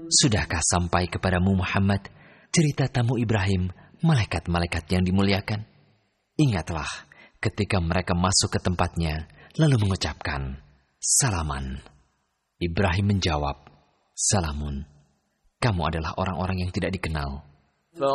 Sudahkah sampai kepadamu Muhammad cerita tamu Ibrahim, malaikat-malaikat yang dimuliakan? Ingatlah ketika mereka masuk ke tempatnya, lalu mengucapkan, "Salaman." Ibrahim menjawab, "Salamun. Kamu adalah orang-orang yang tidak dikenal.